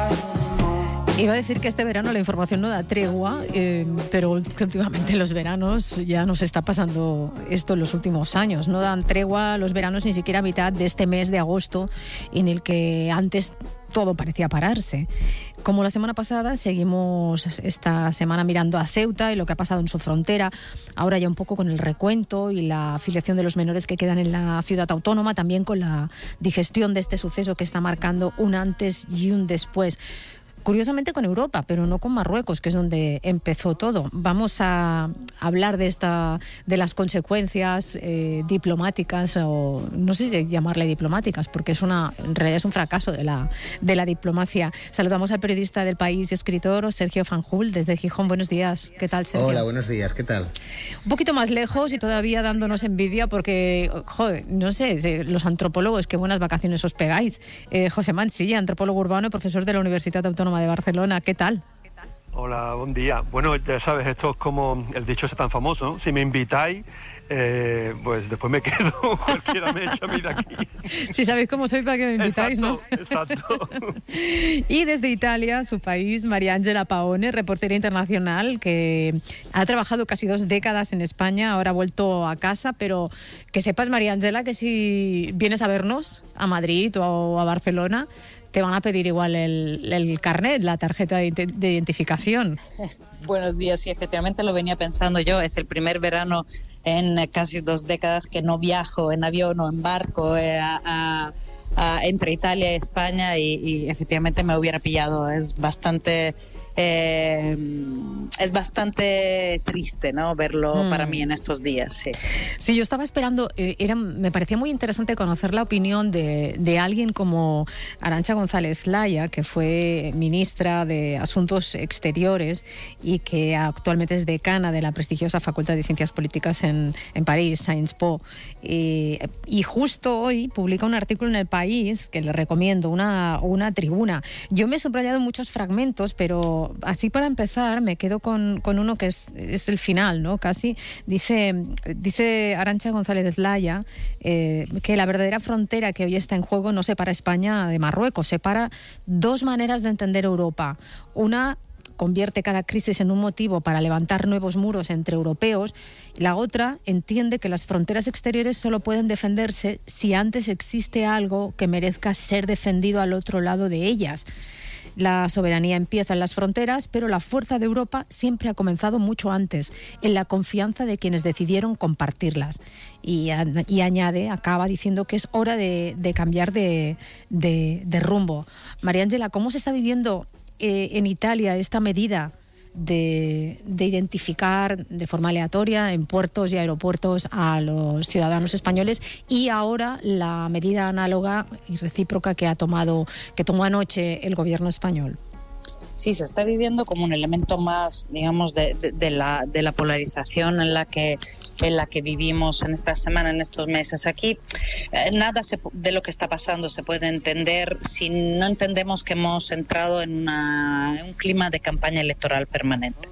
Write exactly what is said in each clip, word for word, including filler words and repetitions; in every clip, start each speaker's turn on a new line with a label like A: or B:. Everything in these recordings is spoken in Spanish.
A: Iba a decir que este verano la información no da tregua, eh, pero últimamente los veranos ya nos está pasando esto en los últimos años. No dan tregua los veranos ni siquiera a mitad de este mes de agosto, en el que antes todo parecía pararse. Como la semana pasada, seguimos esta semana mirando a Ceuta y lo que ha pasado en su frontera. Ahora ya un poco con el recuento y la afiliación de los menores que quedan en la ciudad autónoma, también con la digestión de este suceso que está marcando un antes y un después. Curiosamente con Europa, pero no con Marruecos, que es donde empezó todo. Vamos a hablar de esta, de las consecuencias eh, diplomáticas, o no sé si llamarle diplomáticas, porque es una, en realidad es un fracaso de la, de la diplomacia. Saludamos al periodista del País y escritor Sergio Fanjul, desde Gijón. Buenos días. ¿Qué tal, Sergio?
B: Hola, buenos días. ¿Qué tal?
A: Un poquito más lejos y todavía dándonos envidia porque, joder, no sé, los antropólogos, qué buenas vacaciones os pegáis. Eh, José Mansilla, antropólogo urbano y profesor de la Universidad Autónoma de Barcelona. ¿Qué tal?
C: Hola, buen día. Bueno, ya sabes, esto es como el dicho ese tan famoso, ¿no? Si me invitáis, eh, pues después me quedo, cualquiera me echa a mí de aquí.
A: Si sabéis cómo soy, para que me invitáis,
C: exacto,
A: ¿no?
C: Exacto.
A: Y desde Italia, su país, María Ángela Paone, reportera internacional que ha trabajado casi dos décadas en España, ahora ha vuelto a casa, pero que sepas, María Ángela, que si vienes a vernos a Madrid o a Barcelona, te van a pedir igual el, el carnet, la tarjeta de, de identificación.
D: Buenos días, sí, efectivamente lo venía pensando yo. Es el primer verano en casi dos décadas que no viajo en avión o en barco eh, a, a, a, entre Italia y España y, y efectivamente me hubiera pillado. Es bastante... Eh, es bastante triste, ¿no? Verlo mm. para mí en estos días, sí.
A: Sí, yo estaba esperando, eh, era, me parecía muy interesante conocer la opinión de, de alguien como Arantxa González Laya, que fue ministra de Asuntos Exteriores y que actualmente es decana de la prestigiosa Facultad de Ciencias Políticas en, en París, Sciences Po. Y, y justo hoy publica un artículo en El País, que le recomiendo, una, una tribuna. Yo me he subrayado muchos fragmentos, pero así para empezar me quedo con, con uno que es, es el final, ¿no? Casi dice, dice Arantxa González Laya eh, que la verdadera frontera que hoy está en juego no separa España de Marruecos, separa dos maneras de entender Europa. Una convierte cada crisis en un motivo para levantar nuevos muros entre europeos. La otra entiende que las fronteras exteriores solo pueden defenderse si antes existe algo que merezca ser defendido al otro lado de ellas. La soberanía empieza en las fronteras, pero la fuerza de Europa siempre ha comenzado mucho antes, en la confianza de quienes decidieron compartirlas. Y, y añade, acaba diciendo que es hora de, de cambiar de, de, de rumbo. María Ángela, ¿cómo se está viviendo eh, en Italia esta medida de, de identificar de forma aleatoria en puertos y aeropuertos a los ciudadanos españoles, y ahora la medida análoga y recíproca que ha tomado, que tomó anoche el gobierno español?
D: Sí, se está viviendo como un elemento más, digamos, de, de, de la de la polarización en la que en la que vivimos en esta semana, en estos meses. Aquí eh, nada se, de lo que está pasando se puede entender si no entendemos que hemos entrado en, una, en un clima de campaña electoral permanente.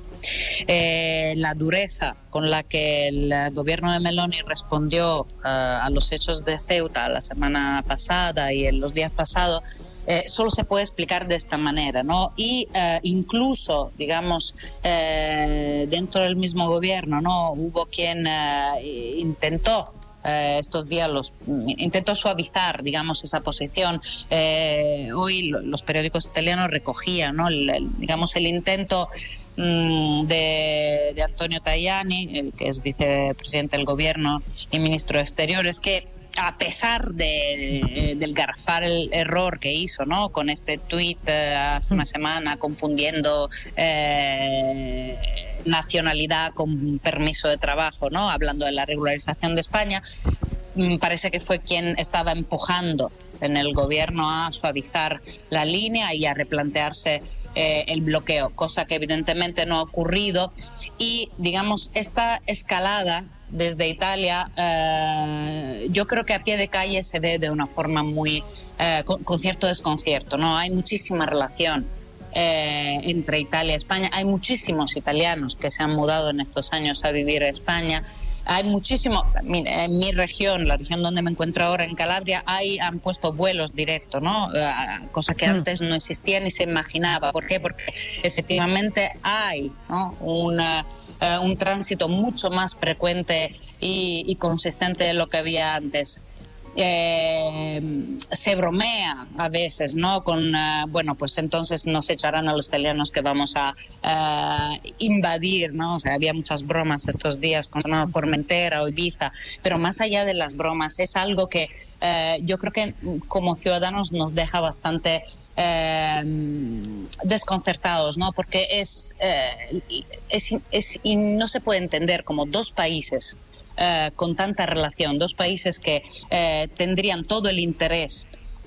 D: Eh, la dureza con la que el gobierno de Meloni respondió uh, a los hechos de Ceuta la semana pasada y en los días pasados Eh, solo se puede explicar de esta manera, ¿no? Y eh, incluso, digamos, eh, dentro del mismo gobierno, ¿no? Hubo quien eh, intentó eh, estos días los intentó suavizar, digamos, esa posición. Eh, hoy los periódicos italianos recogían, ¿no? El, el, digamos, el intento De, de Antonio Tajani, el que es vicepresidente del gobierno y ministro de Exteriores, que a pesar de, del garrafal el error que hizo, ¿no? Con este tuit eh, hace una semana confundiendo eh, nacionalidad con permiso de trabajo, ¿no? Hablando de la regularización de España, parece que fue quien estaba empujando en el gobierno a suavizar la línea y a replantearse Eh, el bloqueo, cosa que evidentemente no ha ocurrido. Y digamos, esta escalada desde Italia eh, yo creo que a pie de calle se ve de una forma muy eh, con, con cierto desconcierto, ¿no? Hay muchísima relación eh, entre Italia y España, hay muchísimos italianos que se han mudado en estos años a vivir a España. hay muchísimo, en mi región, la región donde me encuentro ahora, en Calabria, hay, han puesto vuelos directos, ¿no? Uh, cosa que antes no existía ni se imaginaba. ¿Por qué? Porque efectivamente hay, ¿no? Una, uh, un tránsito mucho más frecuente y, y consistente de lo que había antes. Eh, se bromea a veces, ¿no? Con, uh, bueno, pues entonces nos echarán a los italianos que vamos a uh, invadir, ¿no? O sea, había muchas bromas estos días con ¿no? Formentera o Ibiza, pero más allá de las bromas, es algo que uh, yo creo que como ciudadanos nos deja bastante Eh, desconcertados, ¿no? Porque es, eh, es, es y no se puede entender como dos países eh, con tanta relación, dos países que eh, tendrían todo el interés eh,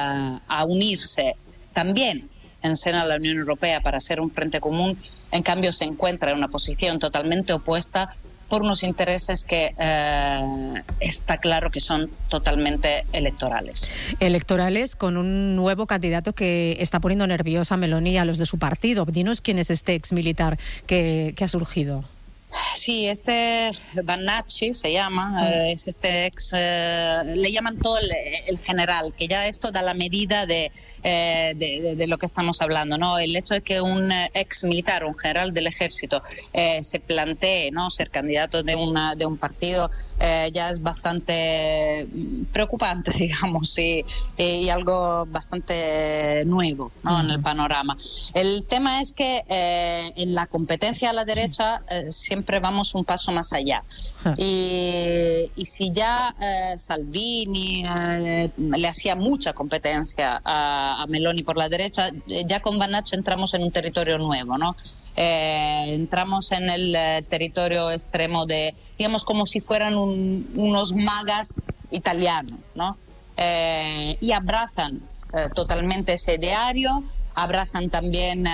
D: a unirse también en seno de la Unión Europea para ser un frente común, en cambio se encuentra en una posición totalmente opuesta por unos intereses que eh, está claro que son totalmente electorales.
A: Electorales con un nuevo candidato que está poniendo nerviosa a Meloni y a los de su partido. Dinos quién es este ex militar que, que ha surgido.
D: Sí, este Bannacci se llama, mm. eh, es este ex, eh, le llaman todo el, el general, que ya esto da la medida de, eh, de, de, de lo que estamos hablando, ¿no? El hecho de que un ex militar, un general del ejército, eh, se plantee, ¿no? Ser candidato de, una, de un partido eh, ya es bastante preocupante, digamos, y, y algo bastante nuevo, ¿no? Mm. En el panorama. El tema es que eh, en la competencia a la derecha eh, siempre Siempre vamos un paso más allá. Ah. Y, y si ya eh, Salvini eh, le hacía mucha competencia a, a Meloni por la derecha, ya con Bannacci entramos en un territorio nuevo, ¿no? Eh, entramos en el eh, territorio extremo de, digamos, como si fueran un, unos magas italianos, ¿no? Eh, y abrazan eh, totalmente ese ideario. Abrazan también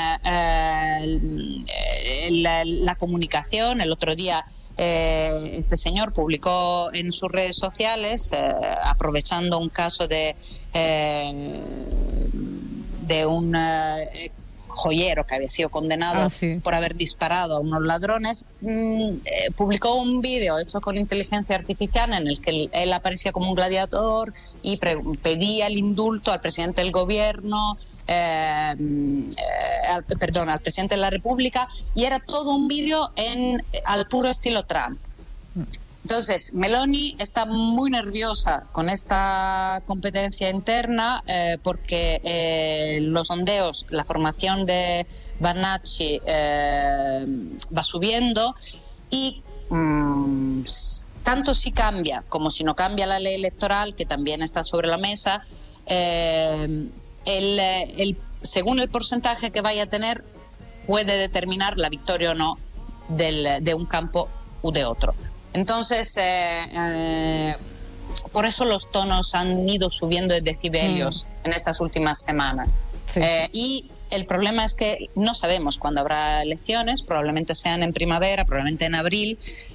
D: eh, la, la comunicación. El otro día eh, este señor publicó en sus redes sociales, eh, aprovechando un caso de, eh, de un eh, joyero que había sido condenado ah, sí. por haber disparado a unos ladrones, mmm, eh, publicó un vídeo hecho con inteligencia artificial en el que él, él aparecía como un gladiador y pre- pedía el indulto al presidente del gobierno, Eh, eh, al, perdón, al presidente de la República, y era todo un vídeo en al puro estilo Trump. Entonces, Meloni está muy nerviosa con esta competencia interna eh, porque eh, los sondeos, la formación de Bannacci eh, va subiendo y mmm, tanto si cambia como si no cambia la ley electoral, que también está sobre la mesa, eh, El, el, según el porcentaje que vaya a tener, puede determinar la victoria o no del, de un campo u de otro. Entonces, eh, eh, por eso los tonos han ido subiendo de decibelios mm. en estas últimas semanas. Sí, eh, sí. Y el problema es que no sabemos cuándo habrá elecciones, probablemente sean en primavera, probablemente en abril,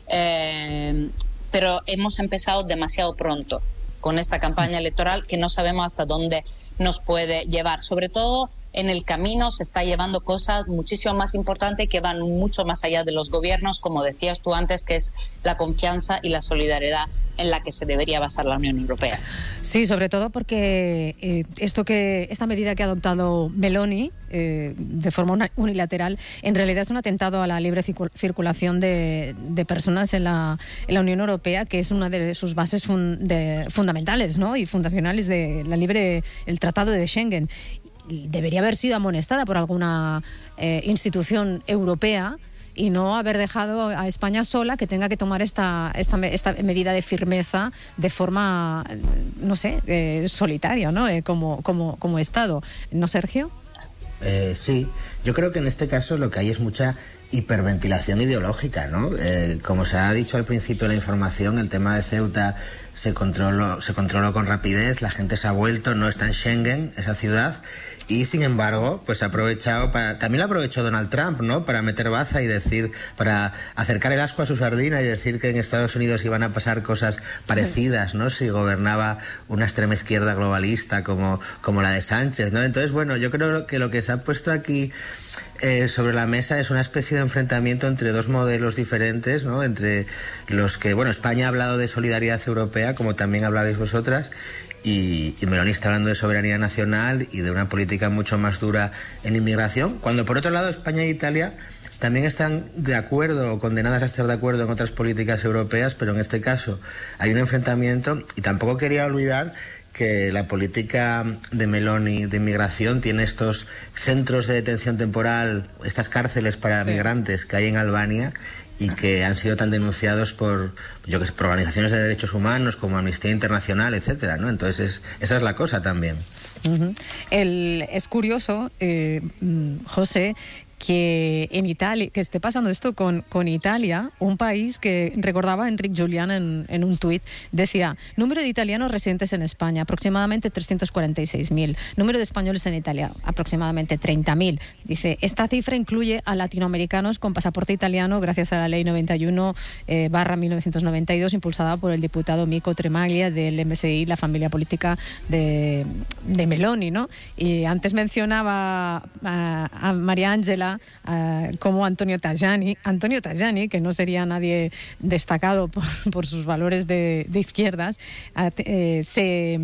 D: eh, pero hemos empezado demasiado pronto con esta campaña electoral que no sabemos hasta dónde nos puede llevar. Sobre todo en el camino se está llevando cosas muchísimo más importantes que van mucho más allá de los gobiernos, como decías tú antes, que es la confianza y la solidaridad en la que se debería basar la Unión Europea.
A: Sí, sobre todo porque eh, esto que esta medida que ha adoptado Meloni eh, de forma unilateral en realidad es un atentado a la libre circulación de, de personas en la, en la Unión Europea, que es una de sus bases fun, de, fundamentales, ¿no? Y fundacionales de la libre el Tratado de Schengen. Debería haber sido amonestada por alguna eh, institución europea y no haber dejado a España sola, que tenga que tomar esta, esta, esta medida de firmeza de forma, no sé, eh, solitaria, ¿no? Eh, como, como, como Estado. ¿No, Sergio?
B: Eh, sí, yo creo que en este caso lo que hay es mucha hiperventilación ideológica, ¿no? Eh, como se ha dicho al principio de la información, el tema de Ceuta se controló, se controló con rapidez, la gente se ha vuelto, no está en Schengen, esa ciudad, y sin embargo, pues ha aprovechado para, también lo aprovechó Donald Trump, ¿no? Para meter baza y decir, para acercar el ascua a su sardina y decir que en Estados Unidos iban a pasar cosas parecidas, ¿no? Si gobernaba una extrema izquierda globalista como, como la de Sánchez, ¿no? Entonces, bueno, yo creo que lo que se ha puesto aquí Eh, sobre la mesa es una especie de enfrentamiento entre dos modelos diferentes, ¿no? Entre los que, bueno, España ha hablado de solidaridad europea, como también hablabais vosotras, y, y Meloni está hablando de soberanía nacional y de una política mucho más dura en inmigración, cuando por otro lado España e Italia también están de acuerdo o condenadas a estar de acuerdo en otras políticas europeas, pero en este caso hay un enfrentamiento. Y tampoco quería olvidar que la política de Meloni de inmigración tiene estos centros de detención temporal, estas cárceles para sí. migrantes que hay en Albania y que han sido tan denunciados por, yo que sé, por organizaciones de derechos humanos como Amnistía Internacional, etcétera, ¿no? Entonces es, esa es la cosa también.
A: Uh-huh. El, es curioso, eh, José, que en Italia, que esté pasando esto con, con Italia, un país que recordaba Enric Julián en, en un tuit, decía, número de italianos residentes en España, aproximadamente trescientos cuarenta y seis mil, número de españoles en Italia, aproximadamente treinta mil. Dice, esta cifra incluye a latinoamericanos con pasaporte italiano gracias a la ley noventa y uno barra mil novecientos noventa y dos, impulsada por el diputado Mico Tremaglia del M S I, la familia política de, de Meloni, ¿no? Y antes mencionaba a, a María Ángela Uh, como Antonio Tajani, Antonio Tajani, que no sería nadie destacado por, por sus valores de, de izquierdas, uh, eh, se,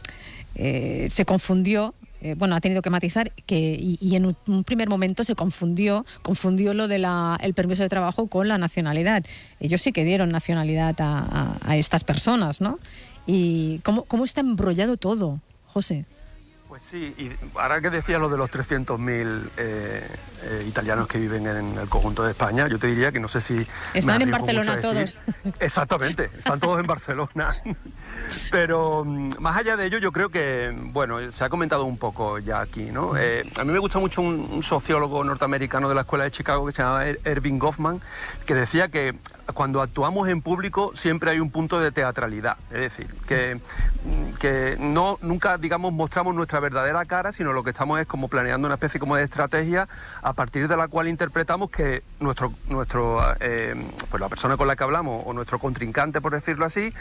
A: eh, se confundió. Eh, bueno, ha tenido que matizar que y, y en un, un primer momento se confundió confundió lo del el permiso de trabajo con la nacionalidad. Ellos sí que dieron nacionalidad a, a, a estas personas, ¿no? Y cómo, cómo está embrollado todo, José.
C: Pues sí, y ahora que decías lo de los trescientos mil eh, eh, italianos que viven en el conjunto de España, yo te diría que no sé si...
A: Están en Barcelona todos.
C: Exactamente, están todos en Barcelona. Pero más allá de ello, yo creo que, bueno, se ha comentado un poco ya aquí, ¿no? Eh, a mí me gusta mucho un, un sociólogo norteamericano de la Escuela de Chicago que se llama Erving Goffman, que decía que cuando actuamos en público siempre hay un punto de teatralidad, es decir, que, que no nunca, digamos, mostramos nuestra verdadera cara, sino lo que estamos es como planeando una especie como de estrategia a partir de la cual interpretamos que nuestro, nuestro eh, pues la persona con la que hablamos o nuestro contrincante, por decirlo así,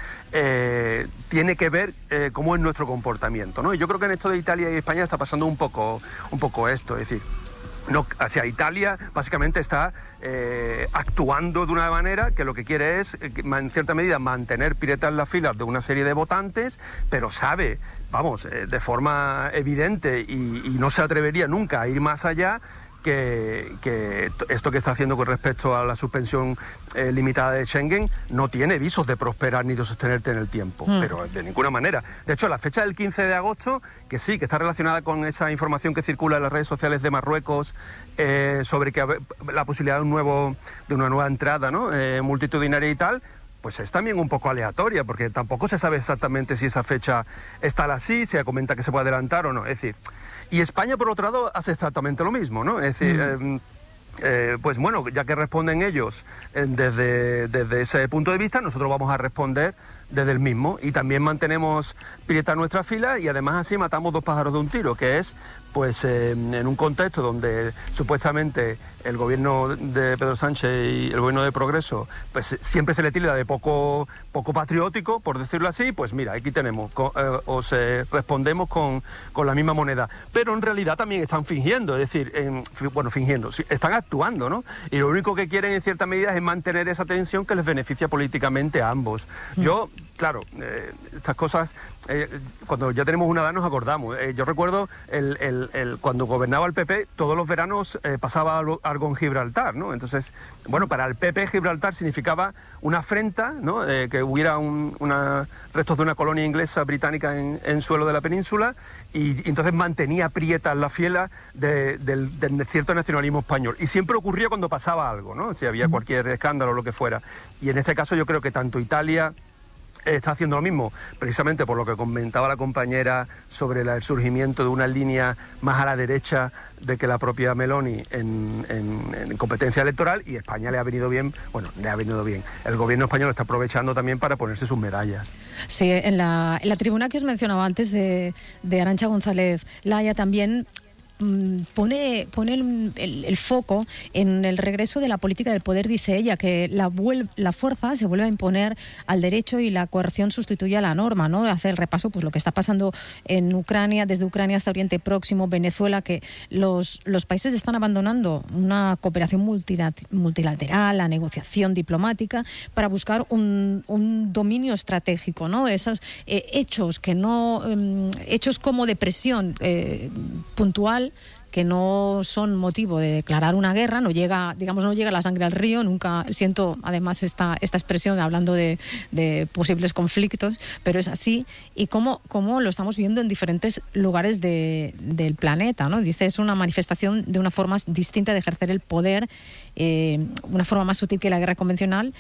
C: eh, tiene que ver eh, cómo es nuestro comportamiento, ¿no? Y yo creo que en esto de Italia y España está pasando un poco, un poco esto, es decir, no, hacia Italia básicamente está eh, actuando de una manera que lo que quiere es, eh, en cierta medida, mantener piretas en las filas de una serie de votantes, pero sabe, vamos, eh, de forma evidente y, y no se atrevería nunca a ir más allá, que, que esto que está haciendo con respecto a la suspensión eh, limitada de Schengen no tiene visos de prosperar ni de sostenerte en el tiempo, mm. pero de ninguna manera. De hecho, la fecha del quince de agosto, que sí, que está relacionada con esa información que circula en las redes sociales de Marruecos eh, sobre que la posibilidad de un nuevo, de una nueva entrada, ¿no? eh, multitudinaria y tal, pues es también un poco aleatoria, porque tampoco se sabe exactamente si esa fecha está así, se comenta que se puede adelantar o no. Es decir, y España, por otro lado, hace exactamente lo mismo, ¿no? Es decir, mm. eh, eh, pues bueno, ya que responden ellos eh, desde, desde ese punto de vista, nosotros vamos a responder desde el mismo, y también mantenemos Pireta en nuestra fila, y además así matamos dos pájaros de un tiro, que es pues eh, en un contexto donde supuestamente el gobierno de Pedro Sánchez y el gobierno de Progreso pues siempre se le tilda de poco poco patriótico, por decirlo así, pues mira, aquí tenemos, con, eh, os eh, respondemos con, con la misma moneda, pero en realidad también están fingiendo, es decir, en, bueno, fingiendo, están actuando, ¿no? Y lo único que quieren en cierta medida es mantener esa tensión que les beneficia políticamente a ambos. Mm. Yo, claro, eh, estas cosas, eh, cuando ya tenemos una edad nos acordamos. Eh, yo recuerdo el, el, el, cuando gobernaba el P P, todos los veranos eh, pasaba algo, algo en Gibraltar, ¿no? Entonces, bueno, para el P P Gibraltar significaba una afrenta, ¿no? Eh, que hubiera un, una, restos de una colonia inglesa británica en, en suelo de la península, y, y entonces mantenía aprietas la fiela de, del, del cierto nacionalismo español. Y siempre ocurría cuando pasaba algo, ¿no? Si había cualquier escándalo o lo que fuera. Y en este caso yo creo que tanto Italia está haciendo lo mismo, precisamente por lo que comentaba la compañera sobre la, el surgimiento de una línea más a la derecha de que la propia Meloni en, en, en competencia electoral, y España le ha venido bien, bueno, le ha venido bien. El gobierno español está aprovechando también para ponerse sus medallas.
A: Sí, en la, en la tribuna que os mencionaba antes de, de Arantxa González Laya también pone, pone el, el, el foco en el regreso de la política del poder, dice ella, que la, vuel, la fuerza se vuelve a imponer al derecho y la coerción sustituye a la norma, ¿no? Hace el repaso, pues lo que está pasando en Ucrania, desde Ucrania hasta Oriente Próximo, Venezuela, que los, los países están abandonando una cooperación multilateral, la negociación diplomática, para buscar un, un dominio estratégico, ¿no? Esos eh, hechos que no, eh, hechos como de presión eh, puntual, que no son motivo de declarar una guerra, no llega, digamos, no llega la sangre al río, nunca siento además esta, esta expresión hablando de, de posibles conflictos, pero es así, y cómo, cómo lo estamos viendo en diferentes lugares de, del planeta, ¿no? Dice, es una manifestación de una forma distinta de ejercer el poder, eh, una forma más sutil que la guerra convencional,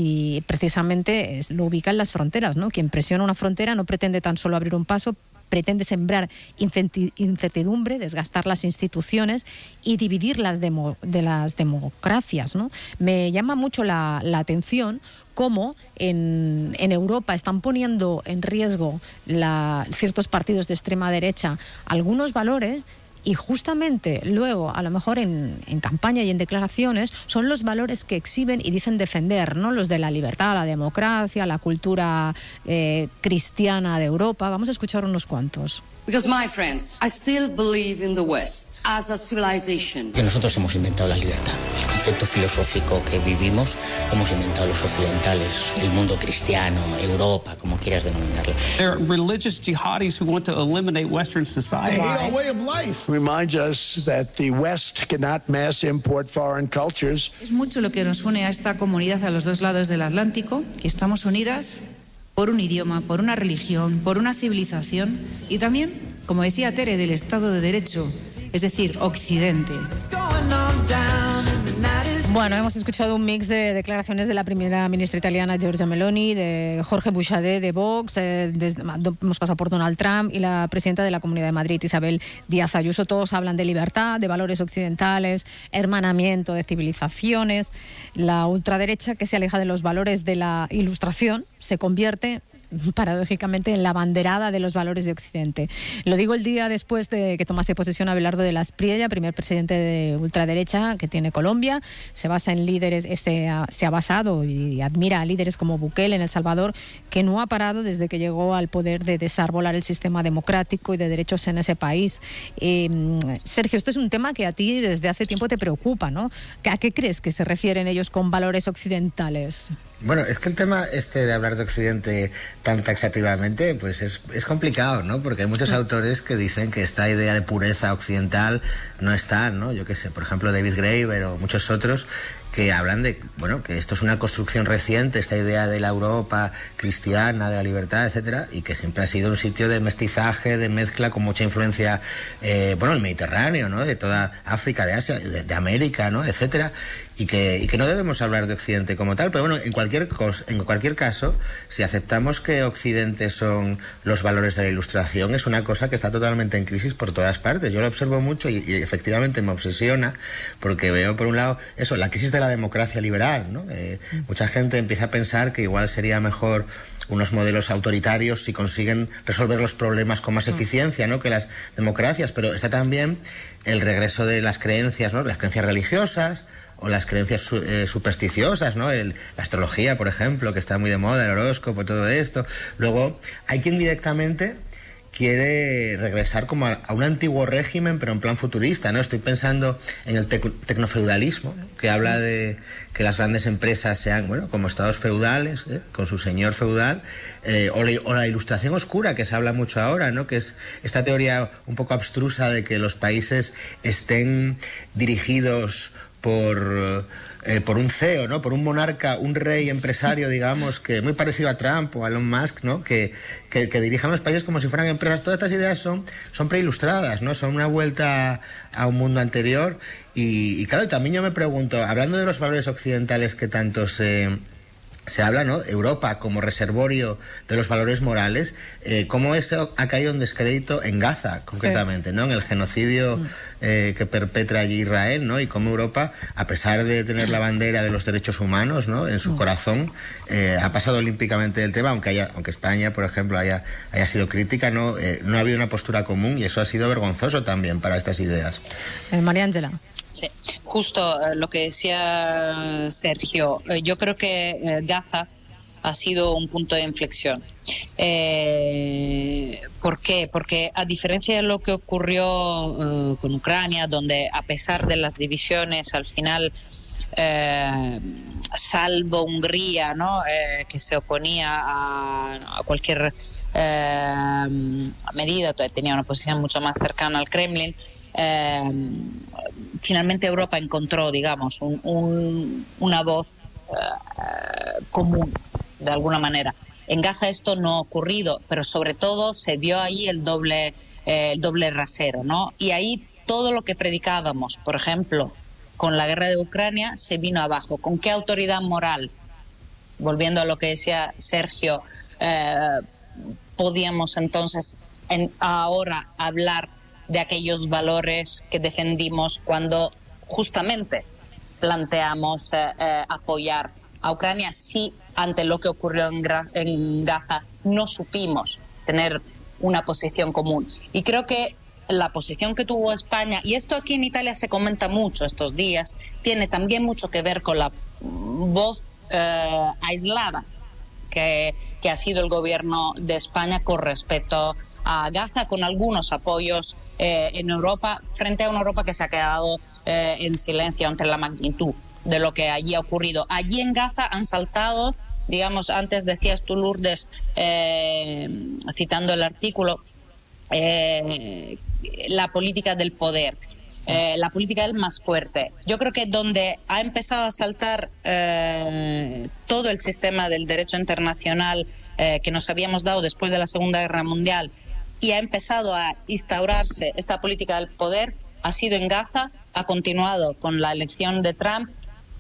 A: y precisamente es, lo ubica en las fronteras, ¿no? Quien presiona una frontera no pretende tan solo abrir un paso, pretende sembrar incertidumbre, desgastar las instituciones y dividir las demo, de las democracias, ¿no? Me llama mucho la, la atención cómo en, en Europa están poniendo en riesgo la, ciertos partidos de extrema derecha algunos valores, y justamente luego, a lo mejor en, en campaña y en declaraciones, son los valores que exhiben y dicen defender, ¿no? Los de la libertad, la democracia, la cultura eh, cristiana de Europa. Vamos a escuchar unos cuantos.
E: Because, my friends, I still believe in the West as a civilization.
F: Que nosotros hemos inventado la libertad. El concepto filosófico que vivimos lo hemos inventado los occidentales, el mundo cristiano, Europa, como quieras denominarlo.
G: There are religious jihadis who want to eliminate Western society.
H: They hate our way of life. Reminds us that the West cannot mass import foreign cultures.
I: Es mucho lo que nos une a esta comunidad a los dos lados del Atlántico, que estamos unidas por un idioma, por una religión, por una civilización y también, como decía Tere, del Estado de Derecho, es decir, Occidente.
A: Bueno, hemos escuchado un mix de declaraciones de la primera ministra italiana Giorgia Meloni, de Jorge Buxadé de Vox, eh, de, hemos pasado por Donald Trump y la presidenta de la Comunidad de Madrid, Isabel Díaz Ayuso. Todos hablan de libertad, de valores occidentales, hermanamiento de civilizaciones. La ultraderecha, que se aleja de los valores de la Ilustración, se convierte paradójicamente en la banderada de los valores de Occidente. Lo digo el día después de que tomase posesión Abelardo de la Espriella, primer presidente de ultraderecha que tiene Colombia. Se basa en líderes, se ha, se ha basado y admira a líderes como Bukele en El Salvador, que no ha parado desde que llegó al poder de desarbolar el sistema democrático y de derechos en ese país. Eh, Sergio, esto es un tema que a ti desde hace tiempo te preocupa, ¿no? ¿A qué crees que se refieren ellos con valores occidentales?
B: Bueno, es que el tema este de hablar de Occidente tan taxativamente, pues es, es complicado, ¿no? Porque hay muchos autores que dicen que esta idea de pureza occidental no está, ¿no? Yo qué sé, por ejemplo, David Graeber o muchos otros que hablan de, bueno, que esto es una construcción reciente, esta idea de la Europa cristiana, de la libertad, etcétera, y que siempre ha sido un sitio de mestizaje, de mezcla con mucha influencia, eh, bueno, el Mediterráneo, ¿no? De toda África, de Asia, de, de América, ¿no? Etcétera, y que, y que no debemos hablar de Occidente como tal, pero bueno, en cualquier cos, en cualquier caso, si aceptamos que Occidente son los valores de la Ilustración, es una cosa que está totalmente en crisis por todas partes. Yo lo observo mucho y, y efectivamente me obsesiona, porque veo, por un lado, eso, la crisis de la democracia liberal, ¿no? Eh, mucha gente empieza a pensar que igual sería mejor unos modelos autoritarios si consiguen resolver los problemas con más eficiencia, ¿no? Que las democracias, pero está también el regreso de las creencias, ¿no? Las creencias religiosas o las creencias eh, supersticiosas, ¿no? El, la astrología, por ejemplo, que está muy de moda, el horóscopo, todo esto. Luego, hay quien directamente quiere regresar como a, a un antiguo régimen, pero en plan futurista, ¿no? Estoy pensando en el tec tecnofeudalismo, ¿no? Que habla de que las grandes empresas sean, bueno, como estados feudales, ¿eh? Con su señor feudal, eh, o, la, o la ilustración oscura, que se habla mucho ahora, ¿no? Que es esta teoría un poco abstrusa de que los países estén dirigidos por... Eh, por un C E O, ¿no? Por un monarca, un rey empresario, digamos, que muy parecido a Trump o a Elon Musk, ¿no? Que, que, que dirijan los países como si fueran empresas. Todas estas ideas son, son preilustradas, ¿no? Son una vuelta a un mundo anterior. Y, y claro, también yo me pregunto, hablando de los valores occidentales que tanto se, se habla, ¿no? Europa como reservorio de los valores morales, eh, cómo eso ha caído en descrédito en Gaza, concretamente, sí. ¿no? En el genocidio eh, que perpetra allí Israel, ¿no? Y cómo Europa, a pesar de tener la bandera de los derechos humanos, ¿no? En su corazón, eh, ha pasado olímpicamente del tema, aunque haya, aunque España, por ejemplo, haya, haya sido crítica, ¿no? Eh, no ha habido una postura común y eso ha sido vergonzoso también para estas ideas.
A: Eh, María Ángela.
D: Sí, justo eh, lo que decía Sergio. Eh, yo creo que eh, Gaza ha sido un punto de inflexión. Eh, ¿Por qué? Porque a diferencia de lo que ocurrió eh, con Ucrania, donde a pesar de las divisiones, al final, eh, salvo Hungría, ¿no? eh, que se oponía a, a cualquier eh, medida, tenía una posición mucho más cercana al Kremlin, Eh, finalmente Europa encontró, digamos, un, un, una voz eh, común, de alguna manera. En Gaza esto no ha ocurrido, pero sobre todo se vio ahí el doble, eh, el doble rasero, ¿no? Y ahí todo lo que predicábamos, por ejemplo, con la guerra de Ucrania, se vino abajo. ¿Con qué autoridad moral? Volviendo a lo que decía Sergio, eh, podíamos entonces en, ahora hablar de aquellos valores que defendimos cuando justamente planteamos eh, eh, apoyar a Ucrania, si ante lo que ocurrió en, Gra- en Gaza no supimos tener una posición común. Y creo que la posición que tuvo España, y esto aquí en Italia se comenta mucho estos días, tiene también mucho que ver con la voz eh, aislada que, que ha sido el gobierno de España con respecto a Gaza, con algunos apoyos eh, en Europa, frente a una Europa que se ha quedado eh, en silencio ante la magnitud de lo que allí ha ocurrido. Allí en Gaza han saltado, digamos, antes decías tú, Lourdes, eh, citando el artículo, eh, la política del poder, eh, la política del más fuerte. Yo creo que donde ha empezado a saltar eh, todo el sistema del derecho internacional eh, que nos habíamos dado después de la Segunda Guerra Mundial, y ha empezado a instaurarse esta política del poder, ha sido en Gaza, ha continuado con la elección de Trump,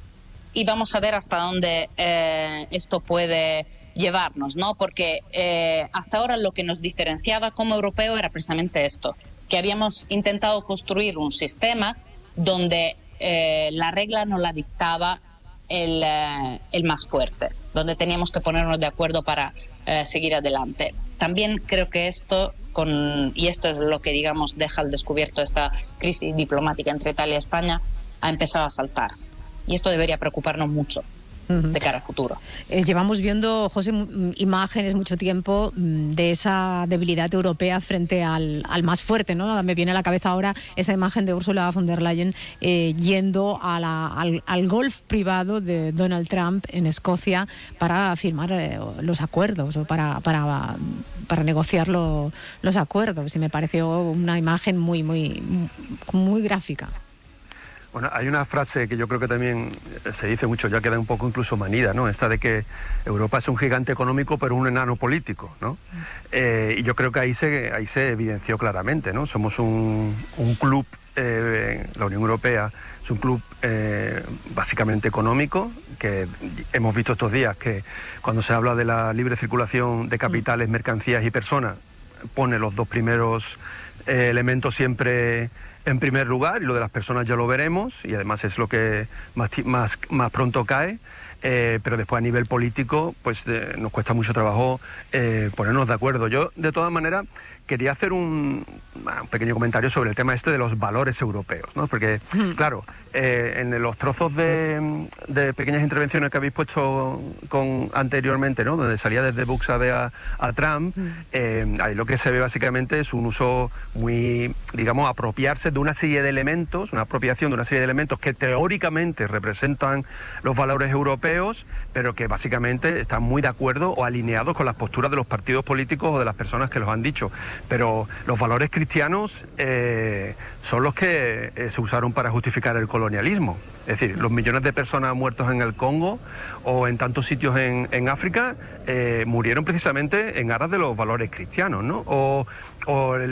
D: y vamos a ver hasta dónde eh, esto puede llevarnos, ¿no? Porque eh, hasta ahora lo que nos diferenciaba como europeo era precisamente esto, que habíamos intentado construir un sistema donde eh, la regla no la dictaba el, eh, el más fuerte, donde teníamos que ponernos de acuerdo para eh, seguir adelante. También creo que esto, con, y esto es lo que, digamos, deja al descubierto esta crisis diplomática entre Italia y España, ha empezado a saltar. Y esto debería preocuparnos mucho de cara al futuro.
A: Eh, llevamos viendo, José, imágenes mucho tiempo de esa debilidad europea frente al, al más fuerte, ¿no? Me viene a la cabeza ahora esa imagen de Ursula von der Leyen eh, yendo a la, al, al golf privado de Donald Trump en Escocia para firmar eh, los acuerdos o para, para, para negociar lo, los acuerdos. Y me pareció una imagen muy, muy, muy gráfica.
C: Bueno, hay una frase que yo creo que también se dice mucho, ya queda un poco incluso manida, ¿no? Esta de que Europa es un gigante económico pero un enano político, ¿no? Eh, y yo creo que ahí se, ahí se evidenció claramente, ¿no? Somos un, un club, eh, la Unión Europea es un club eh, básicamente económico, que hemos visto estos días que cuando se habla de la libre circulación de capitales, mercancías y personas, pone los dos primeros eh, elementos siempre en primer lugar, y lo de las personas ya lo veremos, y además es lo que más, más, más pronto cae, eh, pero después a nivel político pues eh, nos cuesta mucho trabajo eh, ponernos de acuerdo. Yo, de todas maneras, quería hacer un, un pequeño comentario sobre el tema este de los valores europeos, ¿no? Porque, mm. claro, eh, en los trozos de, de pequeñas intervenciones que habéis puesto con, anteriormente, ¿no? Donde salía desde Buxade a, a Trump, mm. eh, ahí lo que se ve básicamente es un uso muy, digamos, apropiarse de una serie de elementos, una apropiación de una serie de elementos que teóricamente representan los valores europeos, pero que básicamente están muy de acuerdo o alineados con las posturas de los partidos políticos o de las personas que los han dicho. Pero los valores cristianos eh, son los que eh, se usaron para justificar el colonialismo. Es decir, los millones de personas muertos en el Congo o en tantos sitios en, en África eh, murieron precisamente en aras de los valores cristianos, ¿no? O, o el, el,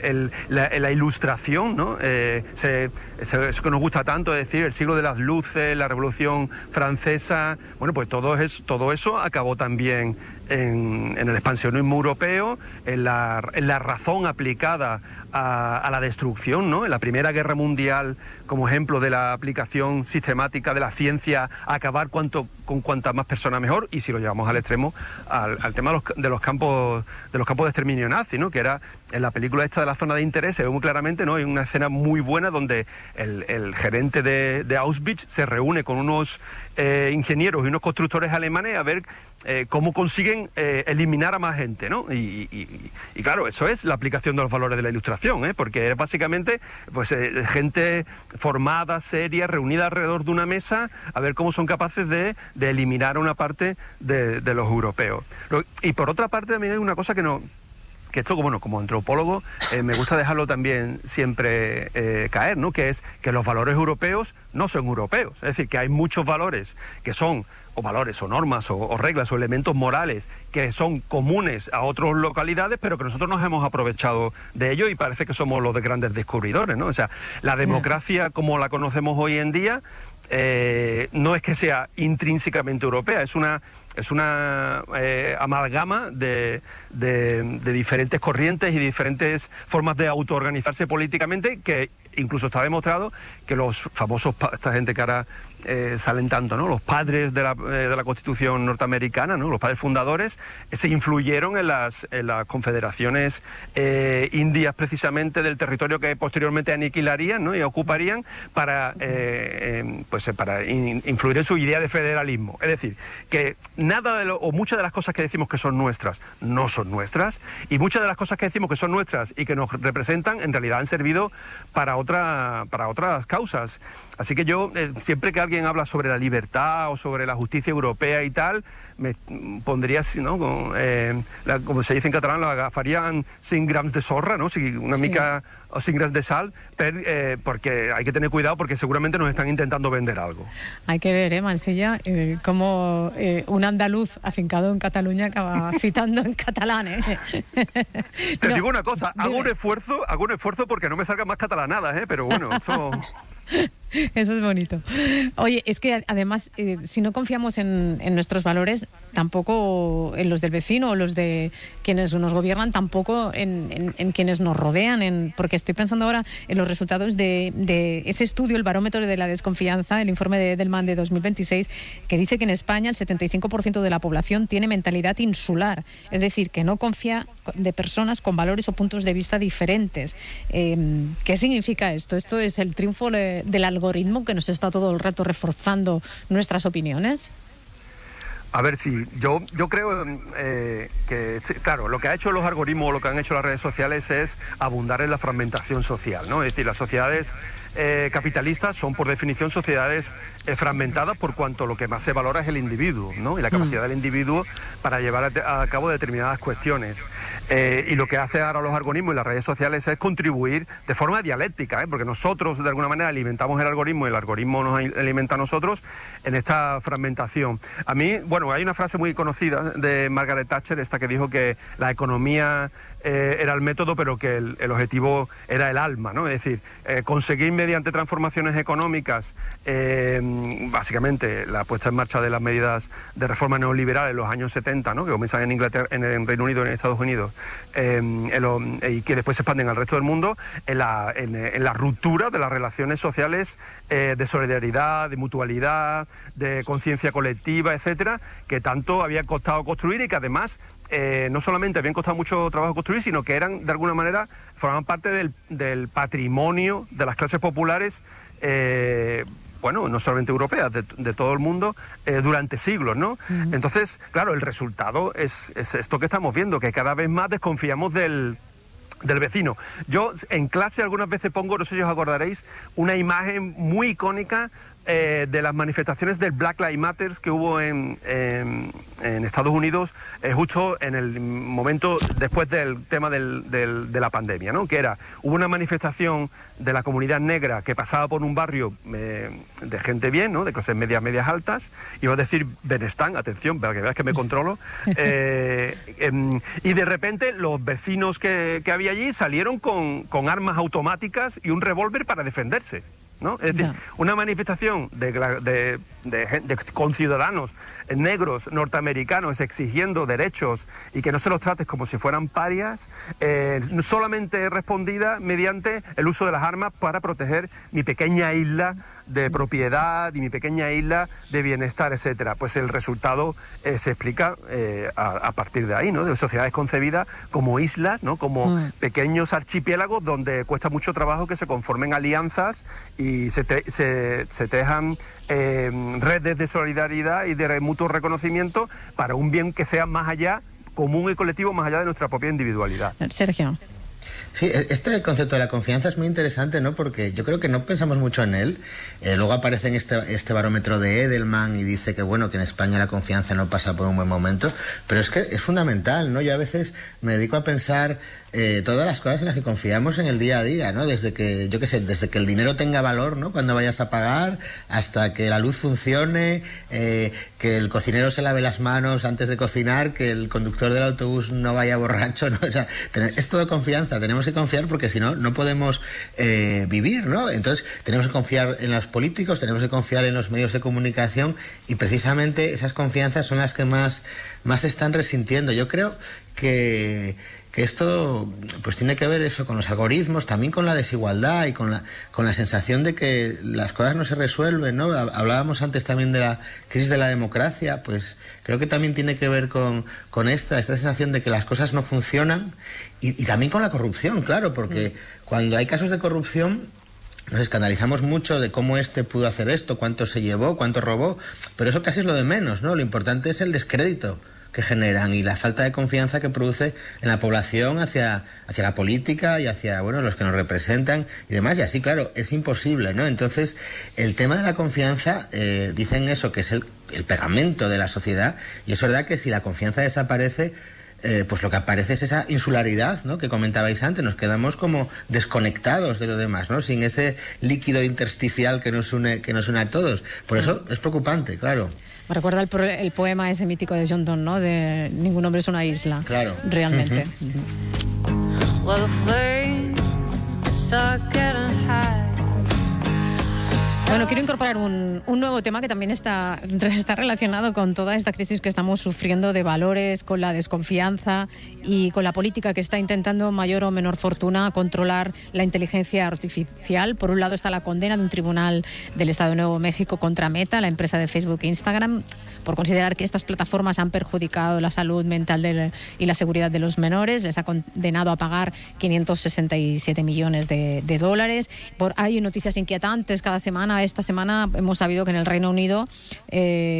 C: el, la, la ilustración, ¿no? Eh, se, se, eso que nos gusta tanto, es decir, el siglo de las luces, la Revolución Francesa, bueno, pues todo, es, todo eso acabó también en, en el expansionismo europeo, en la, en la razón aplicada a, a la destrucción, ¿no? En la Primera Guerra Mundial, como ejemplo de la aplicación sistemática de la ciencia a acabar cuanto, con cuantas más personas mejor, y si lo llevamos al extremo, al, al tema de los, de los campos de los campos de exterminio nazi, ¿no? Que era en la película esta de la zona de interés, se ve muy claramente, ¿no? Hay una escena muy buena donde el, el gerente de, de Auschwitz se reúne con unos eh, ingenieros y unos constructores alemanes a ver eh, cómo consiguen eh, eliminar a más gente, ¿no? Y, y, y claro, eso es la aplicación de los valores de la Ilustración, ¿eh? Porque es básicamente pues eh, gente formada, seria, reunida alrededor de una mesa a ver cómo son capaces de, de eliminar a una parte de, de los europeos. Y por otra parte también hay una cosa que no... que esto, bueno, como antropólogo, eh, me gusta dejarlo también siempre eh, caer, ¿no? Que es que los valores europeos no son europeos. Es decir, que hay muchos valores que son, o valores, o normas, o, o reglas, o elementos morales que son comunes a otras localidades, pero que nosotros nos hemos aprovechado de ello y parece que somos los de grandes descubridores, ¿no? O sea, la democracia como la conocemos hoy en día eh, no es que sea intrínsecamente europea, es una... es una eh, amalgama de, de, de diferentes corrientes y diferentes formas de autoorganizarse políticamente, que incluso está demostrado que los famosos, esta gente que ahora eh, salen tanto, ¿no? Los padres de la, eh, de la Constitución norteamericana, ¿no? Los padres fundadores, eh, se influyeron en las, en las confederaciones eh, indias precisamente del territorio que posteriormente aniquilarían, ¿no? Y ocuparían para, eh, eh, pues, eh, para in, influir en su idea de federalismo. Es decir, que nada de lo, o muchas de las cosas que decimos que son nuestras no son nuestras, y muchas de las cosas que decimos que son nuestras y que nos representan en realidad han servido para otra para otras causas. Así que yo eh, siempre que alguien habla sobre la libertad o sobre la justicia europea y tal, me pondría así, ¿no? Como, eh, la, como se dice en catalán, la agafarían cinc grams de sorra, ¿no? Si una
A: sí.
C: mica o cinc grams de sal, per, eh, porque hay que tener cuidado porque seguramente nos están intentando vender algo.
A: Hay que ver, ¿eh, Mansilla? Eh, cómo eh, un andaluz afincado en Cataluña acaba citando en catalán, ¿eh?
C: Te
A: no,
C: digo una cosa,
A: dime.
C: hago un esfuerzo, hago un esfuerzo porque no me salgan más catalanadas, ¿eh? Pero bueno, eso...
A: Eso es bonito. Oye, es que además, eh, si no confiamos en, en nuestros valores, tampoco en los del vecino o los de quienes nos gobiernan, tampoco en, en, en quienes nos rodean, en, porque estoy pensando ahora en los resultados de, de ese estudio, el barómetro de la desconfianza, el informe de Edelman de dos mil veintiséis, que dice que en España el setenta y cinco por ciento de la población tiene mentalidad insular, es decir, que no confía de personas con valores o puntos de vista diferentes. Eh, ¿Qué significa esto? ¿Esto es el triunfo de, del algoritmo que nos está todo el rato reforzando nuestras opiniones?
C: A ver, sí, yo, yo creo eh, que, claro, lo que ha hecho los algoritmos, lo que han hecho las redes sociales es abundar en la fragmentación social, ¿no? Es decir, las sociedades eh, capitalistas son por definición sociedades eh, fragmentadas por cuanto lo que más se valora es el individuo, ¿no? Y la capacidad mm. del individuo para llevar a, a cabo determinadas cuestiones. Eh, y lo que hace ahora los algoritmos y las redes sociales es contribuir de forma dialéctica, ¿eh? Porque nosotros de alguna manera alimentamos el algoritmo y el algoritmo nos alimenta a nosotros en esta fragmentación. A mí, bueno, hay una frase muy conocida de Margaret Thatcher, esta que dijo que la economía eh, era el método, pero que el, el objetivo era el alma, ¿no? Es decir, eh, conseguir mediante transformaciones económicas, eh, básicamente la puesta en marcha de las medidas de reforma neoliberal en los años setenta, ¿no? Que comienzan en Inglaterra, en el Reino Unido y en Estados Unidos, eh, en lo, y que después se expanden al resto del mundo, en la, en, en la ruptura de las relaciones sociales eh, de solidaridad, de mutualidad, de conciencia colectiva, etcétera, que tanto había costado construir y que además eh, no solamente habían costado mucho trabajo construir, sino que eran de alguna manera, formaban parte del, del patrimonio de las clases populares, eh, bueno, no solamente europeas, de, de todo el mundo, eh, durante siglos, ¿no? Uh-huh. Entonces, claro, el resultado es, es esto que estamos viendo, que cada vez más desconfiamos del... del vecino. Yo en clase algunas veces pongo, no sé si os acordaréis, una imagen muy icónica eh, de las manifestaciones del Black Lives Matter que hubo en, en, en Estados Unidos eh, justo en el momento después del tema del, del, de la pandemia, ¿no? Que era, hubo una manifestación de la comunidad negra que pasaba por un barrio eh, de gente bien, ¿no? De clases medias, medias altas, iba a decir Benestán, atención, para que veas que me controlo, eh, eh, y de repente los vecinos que, que había allí salieron con, con armas automáticas y un revólver para defenderse, ¿no? Es decir, una manifestación de, de, de, de conciudadanos negros norteamericanos exigiendo derechos y que no se los trates como si fueran parias, eh, solamente respondida mediante el uso de las armas para proteger mi pequeña isla de propiedad y mi pequeña isla de bienestar, etcétera. Pues el resultado eh, se explica eh, a, a partir de ahí, ¿no? De sociedades concebidas como islas, ¿no? Como mm. pequeños archipiélagos donde cuesta mucho trabajo que se conformen alianzas y se, te, se, se tejan eh, redes de solidaridad y de mutuo reconocimiento para un bien que sea más allá, común y colectivo, más allá de nuestra propia individualidad.
A: Sergio.
B: Sí, este concepto de la confianza es muy interesante, ¿no? Porque yo creo que no pensamos mucho en él. Eh, luego aparece en este, este barómetro de Edelman y dice que, bueno, que en España la confianza no pasa por un buen momento. Pero es que es fundamental, ¿no? Yo a veces me dedico a pensar eh, todas las cosas en las que confiamos en el día a día, ¿no? Desde que, yo qué sé, desde que el dinero tenga valor, ¿no? Cuando vayas a pagar, hasta que la luz funcione, eh, que el cocinero se lave las manos antes de cocinar, que el conductor del autobús no vaya borracho, ¿no? O sea, es todo confianza. Tenemos que confiar porque si no, no podemos eh, vivir, ¿no? Entonces, tenemos que confiar en los políticos, tenemos que confiar en los medios de comunicación y precisamente esas confianzas son las que más, más se están resintiendo. Yo creo que... que esto pues tiene que ver eso con los algoritmos, también con la desigualdad y con la con la sensación de que las cosas no se resuelven, ¿no? Hablábamos antes también de la crisis de la democracia, pues creo que también tiene que ver con, con esta, esta sensación de que las cosas no funcionan y, y también con la corrupción, claro, porque mm. cuando hay casos de corrupción nos escandalizamos mucho de cómo este pudo hacer esto, cuánto se llevó, cuánto robó, pero eso casi es lo de menos, ¿no? Lo importante es el descrédito que generan y la falta de confianza que produce en la población hacia, hacia la política y hacia, bueno, los que nos representan y demás. Y así, claro, es imposible, ¿no? Entonces, el tema de la confianza, eh, dicen eso, que es el, el pegamento de la sociedad, y es verdad que si la confianza desaparece, eh, pues lo que aparece es esa insularidad, ¿no? Que comentabais antes, nos quedamos como desconectados de lo demás, ¿no? Sin ese líquido intersticial que nos une, que nos une a todos. Por eso es preocupante, claro.
A: Me recuerda el, pro, el poema ese mítico de John Donne, ¿no? De ningún hombre es una isla.
B: Claro.
A: Realmente. Bueno, quiero incorporar un, un nuevo tema que también está, está relacionado con toda esta crisis que estamos sufriendo de valores, con la desconfianza y con la política que está intentando mayor o menor fortuna controlar la inteligencia artificial. Por un lado está la condena de un tribunal del Estado de Nuevo México contra Meta, la empresa de Facebook e Instagram, por considerar que estas plataformas han perjudicado la salud mental de, y la seguridad de los menores. Les ha condenado a pagar quinientos sesenta y siete millones de, de dólares. Por, hay noticias inquietantes cada semana. Esta semana hemos sabido que en el Reino Unido eh,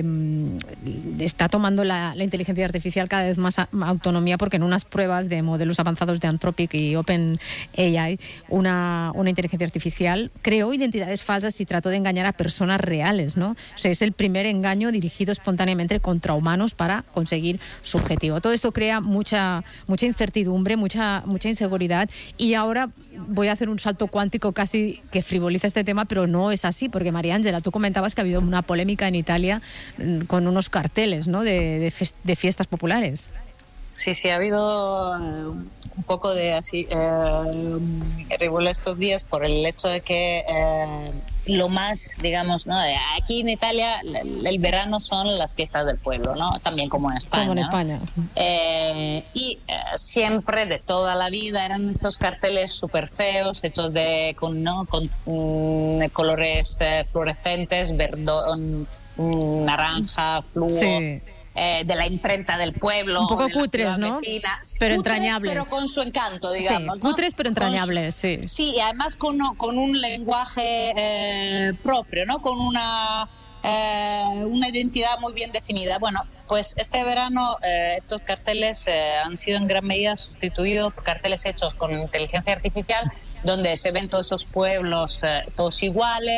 A: está tomando la, la inteligencia artificial cada vez más a, autonomía, porque en unas pruebas de modelos avanzados de Anthropic y OpenAI, una, una inteligencia artificial creó identidades falsas y trató de engañar a personas reales, ¿no? O sea, es el primer engaño dirigido espontáneamente contra humanos para conseguir su objetivo. Todo esto crea mucha, mucha incertidumbre, mucha, mucha inseguridad, y ahora voy a hacer un salto cuántico casi que frivoliza este tema, pero no es así, porque María Ángela, tú comentabas que ha habido una polémica en Italia con unos carteles, ¿no? de, de, fest, de fiestas populares.
D: Sí, sí, ha habido uh, un poco de así eh, revuelo estos días por el hecho de que eh, lo más, digamos, ¿no? Aquí en Italia el, el verano son las fiestas del pueblo, ¿no? También como en España.
A: Como en España.
D: ¿no? Eh, y eh, siempre, de toda la vida, eran estos carteles súper feos, hechos de con, ¿no? con mm, colores eh, fluorescentes, verdón, mm, naranja, fluo. Sí. Eh, de la imprenta del pueblo.
A: Un poco cutres, ¿no? Vecina. Pero cutres, entrañables.
D: Pero con su encanto, digamos.
A: Sí, cutres, ¿no? Pero entrañables, sí.
D: Sí, y además con, con un lenguaje eh, propio, ¿no? Con una, eh, una identidad muy bien definida. Bueno, pues este verano eh, estos carteles eh, han sido en gran medida sustituidos por carteles hechos con inteligencia artificial, donde se ven todos esos pueblos eh, todos iguales,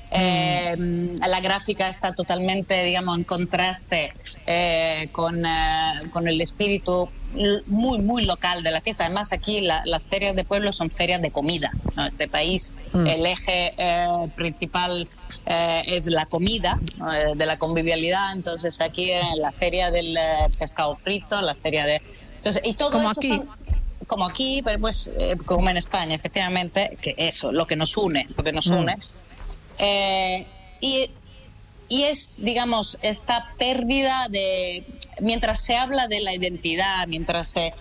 D: Eh, la gráfica está totalmente, digamos, en contraste eh, con, eh, con el espíritu muy, muy local de la fiesta. Además, aquí la, las ferias de pueblo son ferias de comida, ¿no? Este país, mm. el eje eh, principal eh, es la comida, ¿no? eh, de la convivialidad. Entonces, aquí en la feria del eh, pescado frito, la feria de... Entonces, y todo
A: como
D: eso
A: aquí.
D: Son, como aquí, pero pues eh, como en España, efectivamente, que eso, lo que nos une, lo que nos mm. une. Eh, y, y es, digamos, esta pérdida de... Mientras se habla de la identidad, mientras se...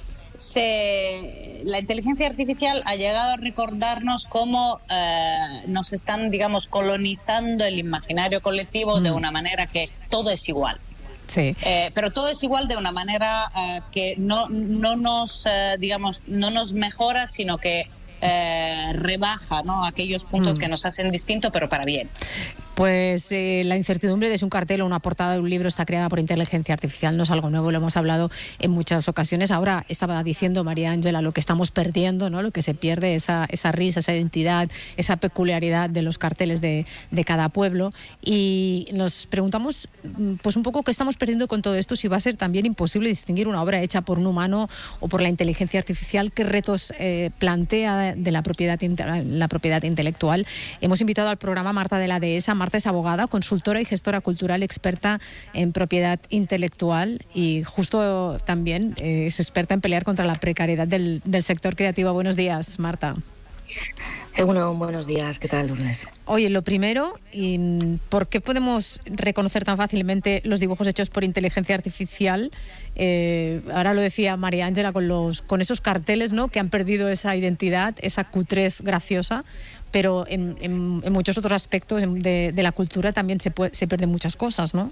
D: se la inteligencia artificial ha llegado a recordarnos cómo eh, nos están, digamos, colonizando el imaginario colectivo mm. de una manera que todo es igual.
A: Sí.
D: Eh, pero todo es igual de una manera eh, que no, no nos, eh, digamos, no nos mejora, sino que Eh, rebaja, ¿no?, aquellos puntos mm. que nos hacen distinto, pero para bien.
A: Pues eh, la incertidumbre de si un cartel o una portada de un libro está creada por inteligencia artificial no es algo nuevo, lo hemos hablado en muchas ocasiones. Ahora estaba diciendo María Ángela lo que estamos perdiendo, ¿no?, lo que se pierde, esa, esa risa, esa identidad, esa peculiaridad de los carteles de, de cada pueblo. Y nos preguntamos, pues un poco qué estamos perdiendo con todo esto, si va a ser también imposible distinguir una obra hecha por un humano o por la inteligencia artificial, qué retos eh, plantea de la propiedad, la propiedad intelectual. Hemos invitado al programa a Marta de la Dehesa. Marta es abogada, consultora y gestora cultural, experta en propiedad intelectual y justo también eh, es experta en pelear contra la precariedad del, del sector creativo. Buenos días, Marta.
J: Eh, bueno, buenos días, ¿qué tal, Lourdes?
A: Oye, lo primero, ¿por qué podemos reconocer tan fácilmente los dibujos hechos por inteligencia artificial? Eh, ahora lo decía María Ángela con, los, con esos carteles, ¿no?, que han perdido esa identidad, esa cutrez graciosa, pero en, en, en muchos otros aspectos de, de la cultura también se, puede, se pierden muchas cosas, ¿no?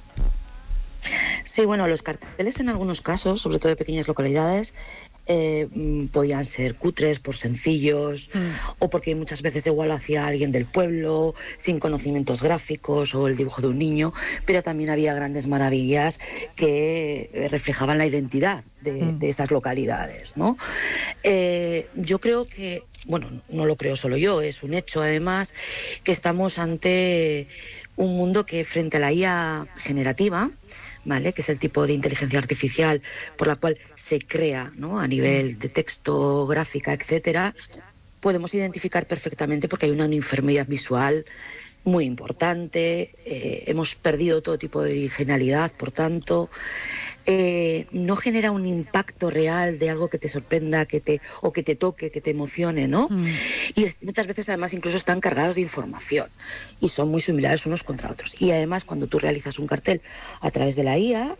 J: Sí, bueno, los carteles en algunos casos, sobre todo de pequeñas localidades, eh, podían ser cutres, por sencillos, mm. o porque muchas veces igual hacía alguien del pueblo, sin conocimientos gráficos, o el dibujo de un niño, pero también había grandes maravillas que reflejaban la identidad de, mm. de esas localidades, ¿no? Eh, yo creo que, bueno, no lo creo solo yo, es un hecho además, que estamos ante un mundo que frente a la I A generativa, ¿vale?, que es el tipo de inteligencia artificial por la cual se crea, ¿no?, a nivel de texto, gráfica, etcétera, podemos identificar perfectamente porque hay una uniformidad visual muy importante, eh, hemos perdido todo tipo de originalidad, por tanto, eh, no genera un impacto real de algo que te sorprenda, que te o que te toque, que te emocione, ¿no? Mm. Y es, muchas veces además incluso están cargados de información y son muy similares unos contra otros. Y además cuando tú realizas un cartel a través de la I A,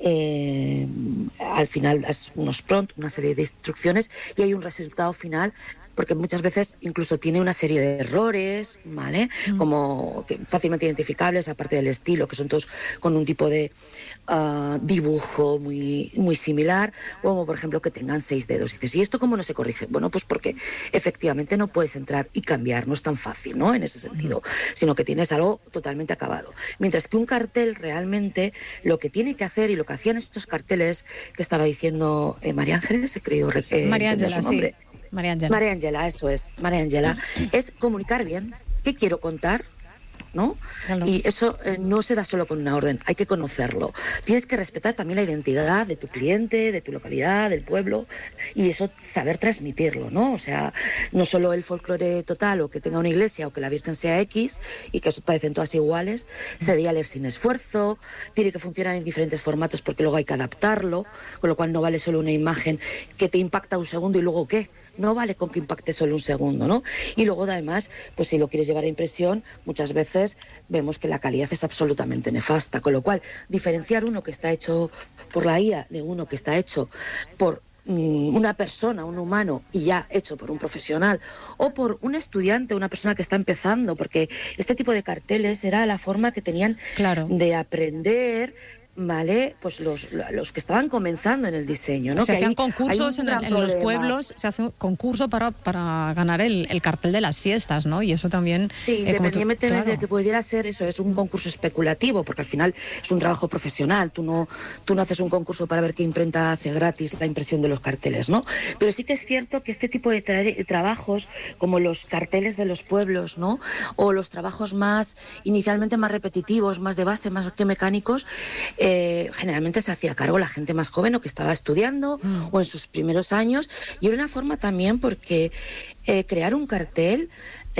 J: eh, al final das unos prompts, una serie de instrucciones y hay un resultado final, porque muchas veces incluso tiene una serie de errores, ¿vale? Mm. Como que fácilmente identificables, aparte del estilo, que son todos con un tipo de uh, dibujo muy, muy similar, como por ejemplo que tengan seis dedos. Y dices, ¿y esto cómo no se corrige? Bueno, pues porque efectivamente no puedes entrar y cambiar, no es tan fácil, ¿no?, en ese sentido, sino que tienes algo totalmente acabado. Mientras que un cartel realmente lo que tiene que hacer, y lo que hacían estos carteles que estaba diciendo eh, María Ángeles, he creído eh,
A: María Ángela,
J: su nombre.
A: Sí. María Ángela.
J: María Ángela, eso es, María Ángela, es comunicar bien qué quiero contar, ¿no? Claro. Y eso eh, no se da solo con una orden, hay que conocerlo. Tienes que respetar también la identidad de tu cliente, de tu localidad, del pueblo, y eso saber transmitirlo, ¿no? O sea, no solo el folclore total, o que tenga una iglesia, o que la Virgen sea X, y que eso parecen todas iguales, se debe leer sin esfuerzo, tiene que funcionar en diferentes formatos porque luego hay que adaptarlo, con lo cual no vale solo una imagen que te impacta un segundo y luego ¿qué? No vale con que impacte solo un segundo, ¿no? Y luego, además, pues si lo quieres llevar a impresión, muchas veces vemos que la calidad es absolutamente nefasta. Con lo cual, diferenciar uno que está hecho por la I A de uno que está hecho por mmm, una persona, un humano, y ya hecho por un profesional, o por un estudiante, una persona que está empezando, porque este tipo de carteles era la forma que tenían, claro, de aprender ¿vale? Pues los, los que estaban comenzando en el diseño, ¿no?
A: Se
J: que
A: hacían
J: hay,
A: concursos
J: hay
A: en, en los pueblos, se hace un concurso para, para ganar el, el cartel de las fiestas, ¿no? Y eso también...
J: Sí,
A: eh,
J: independientemente
A: claro.
J: de que pudiera ser, eso es un concurso especulativo, porque al final es un trabajo profesional, tú no, tú no haces un concurso para ver qué imprenta hace gratis la impresión de los carteles, ¿no? Pero sí que es cierto que este tipo de tra- trabajos, como los carteles de los pueblos, ¿no? O los trabajos más, inicialmente más repetitivos, más de base, más que mecánicos, eh, generalmente se hacía cargo la gente más joven o que estaba estudiando mm. o en sus primeros años, y era una forma también porque eh, crear un cartel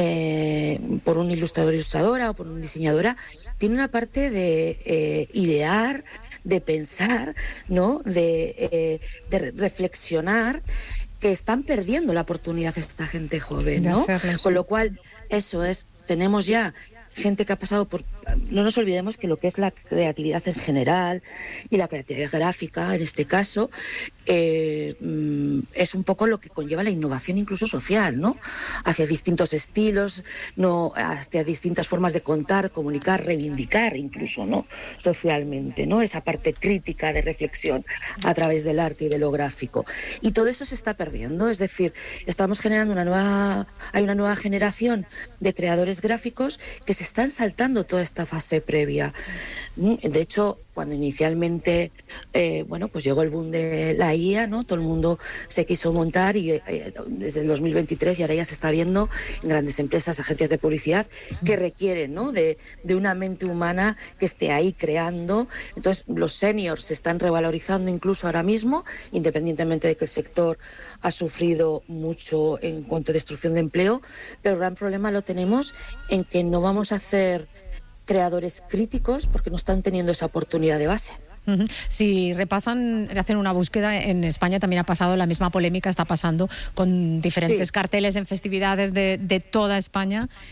J: eh, por un ilustrador ilustradora o por una diseñadora tiene una parte de eh, idear, de pensar, ¿no? de, eh, de reflexionar, que están perdiendo la oportunidad esta gente joven, ¿no? Con lo cual, eso es, tenemos ya gente que ha pasado por... No nos olvidemos que lo que es la creatividad en general y la creatividad gráfica, en este caso, eh, es un poco lo que conlleva la innovación incluso social, ¿no? Hacia distintos estilos, no, hacia distintas formas de contar, comunicar, reivindicar incluso, ¿no? Socialmente, ¿no? Esa parte crítica de reflexión a través del arte y de lo gráfico. Y todo eso se está perdiendo, es decir, estamos generando una nueva... Hay una nueva generación de creadores gráficos que se están saltando toda esta fase previa. De hecho, cuando inicialmente eh, bueno, pues llegó el boom de la I A, ¿no? Todo el mundo se quiso montar y eh, desde el dos mil veintitrés y ahora ya se está viendo en grandes empresas, agencias de publicidad que requieren, ¿no? de, de una mente humana que esté ahí creando. Entonces los seniors se están revalorizando incluso ahora mismo, independientemente de que el sector ha sufrido mucho en cuanto a destrucción de empleo, pero el gran problema lo tenemos en que no vamos a hacer creadores críticos porque no están teniendo esa oportunidad de base.
A: Si repasan, hacen una búsqueda, en España también ha pasado la misma polémica, está pasando con diferentes sí. carteles en festividades de, de toda España,